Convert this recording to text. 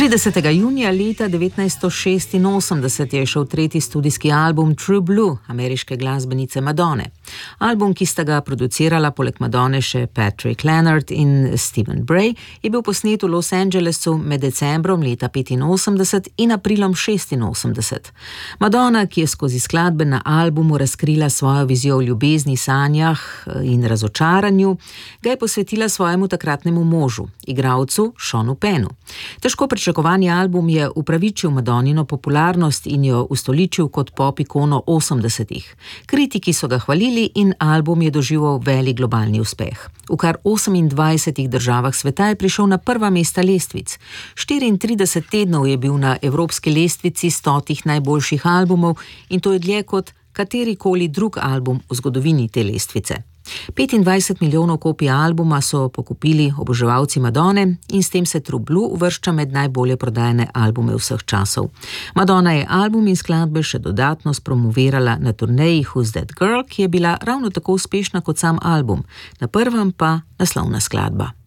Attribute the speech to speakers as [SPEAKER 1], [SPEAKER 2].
[SPEAKER 1] 30. junija leta 1986 je šel tretji studijski album True Blue ameriške glasbenice Madone. Album, ki sta ga producirala poleg Madone še Patrick Leonard in Stephen Bray, je bil posnet v Los Angelesu med decembrom leta 85 in aprilom 86. Madonna, ki je skozi skladbe na albumu razkrila svojo vizijo o ljubezni, sanjah in razočaranju, ga je posvetila svojemu takratnemu možu, igralcu Seanu Pennu. Težko pričakovani album je upravičil Madonino popularnost in jo ustoličil kot pop ikono 80-ih. Kritiki so ga hvalili in album je doživel velik globalni uspeh. V kar 28 državah sveta je prišel na prva mesta lestvic. 34 tednov je bil na evropski lestvici 100 najboljših albumov in to je dlje kot katerikoli drug album v zgodovini te lestvice. 25 milijonov kopij albuma so pokupili oboževalci Madone in s tem se True Blue uvršča med najbolje prodajane albume vseh časov. Madonna je album in skladbe še dodatno spromovirala na turneji Who's That Girl, ki je bila ravno tako uspešna kot sam album, na prvem pa naslovna skladba.